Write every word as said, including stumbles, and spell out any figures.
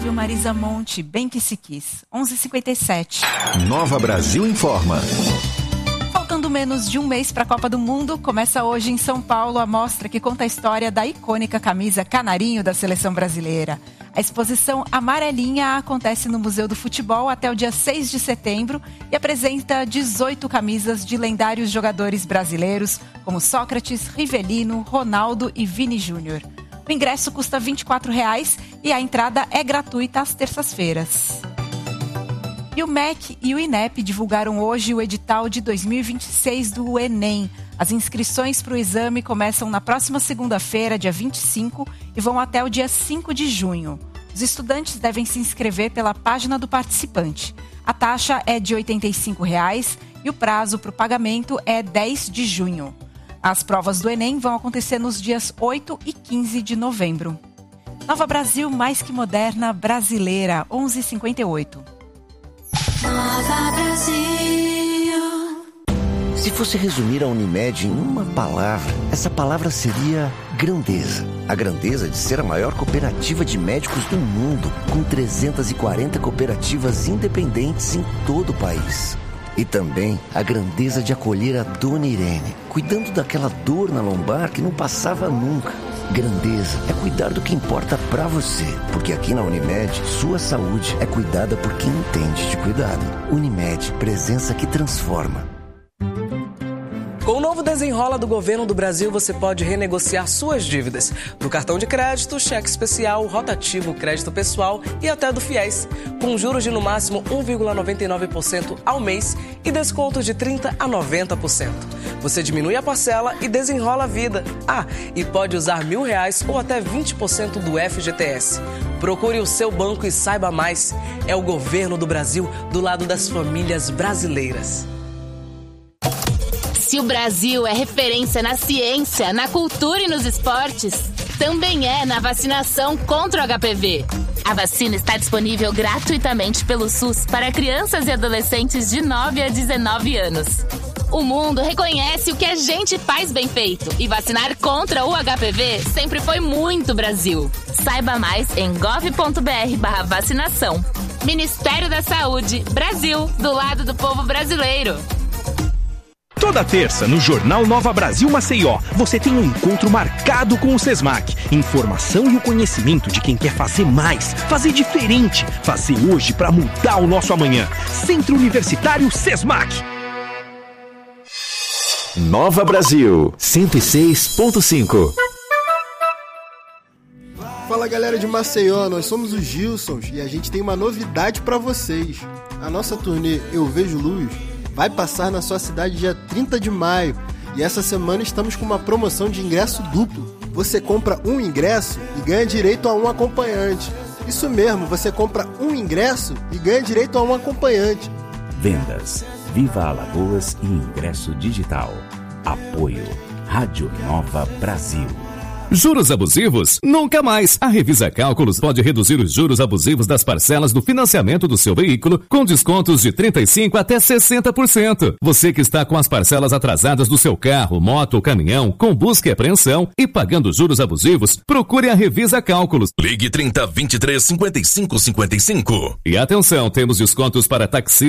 viu, Marisa Monte? Bem que se quis. onze e cinquenta e sete. Nova Brasil informa. Faltando menos de um mês para a Copa do Mundo, começa hoje em São Paulo a mostra que conta a história da icônica camisa canarinho da seleção brasileira. A exposição Amarelinha acontece no Museu do Futebol até o dia seis de setembro e apresenta dezoito camisas de lendários jogadores brasileiros como Sócrates, Rivelino, Ronaldo e Vini Júnior. O ingresso custa vinte e quatro reais e a entrada é gratuita às terças-feiras. E o M E C e o INEP divulgaram hoje o edital de dois mil e vinte e seis do Enem. As inscrições para o exame começam na próxima segunda-feira, dia vinte e cinco, e vão até o dia cinco de junho. Os estudantes devem se inscrever pela página do participante. A taxa é de oitenta e cinco reais e o prazo para o pagamento é dez de junho. As provas do Enem vão acontecer nos dias oito e quinze de novembro. Nova Brasil, mais que moderna, brasileira, onze e cinquenta e oito. Nova Brasil. Se fosse resumir a Unimed em uma palavra, essa palavra seria grandeza. A grandeza de ser a maior cooperativa de médicos do mundo, com trezentas e quarenta cooperativas independentes em todo o país. E também a grandeza de acolher a Dona Irene, cuidando daquela dor na lombar que não passava nunca. Grandeza é cuidar do que importa pra você, porque aqui na Unimed, sua saúde é cuidada por quem entende de cuidado. Unimed, presença que transforma. Com o novo Desenrola do Governo do Brasil, você pode renegociar suas dívidas do cartão de crédito, cheque especial, rotativo, crédito pessoal e até do FIES, com juros de no máximo um vírgula noventa e nove por cento ao mês e descontos de trinta por cento a noventa por cento. Você diminui a parcela e desenrola a vida. Ah, e pode usar mil reais ou até vinte por cento do F G T S. Procure o seu banco e saiba mais. É o Governo do Brasil do lado das famílias brasileiras. Se o Brasil é referência na ciência, na cultura e nos esportes, também é na vacinação contra o H P V. A vacina está disponível gratuitamente pelo SUS para crianças e adolescentes de nove a dezenove anos. O mundo reconhece o que a gente faz bem feito e vacinar contra o H P V sempre foi muito Brasil. Saiba mais em gov.br barra vacinação. Ministério da Saúde, Brasil, do lado do povo brasileiro. Toda terça, no Jornal Nova Brasil Maceió, você tem um encontro marcado com o SESMAC. Informação e o conhecimento de quem quer fazer mais, fazer diferente, fazer hoje para mudar o nosso amanhã. Centro Universitário SESMAC. Nova Brasil, cento e seis ponto cinco. Fala galera de Maceió, nós somos os Gilsons e a gente tem uma novidade para vocês. A nossa turnê Eu Vejo Luz vai passar na sua cidade dia trinta de maio e essa semana estamos com uma promoção de ingresso duplo. Você compra um ingresso e ganha direito a um acompanhante. Isso mesmo, você compra um ingresso e ganha direito a um acompanhante. Vendas, Viva Alagoas e ingresso digital. Apoio, Rádio Nova Brasil. Juros abusivos? Nunca mais! A Revisa Cálculos pode reduzir os juros abusivos das parcelas do financiamento do seu veículo com descontos de trinta e cinco por cento até sessenta por cento. Você que está com as parcelas atrasadas do seu carro, moto ou caminhão, com busca e apreensão e pagando juros abusivos, procure a Revisa Cálculos. Ligue trinta, vinte e três, cinquenta e cinco, cinquenta e cinco. E atenção, temos descontos para taxistas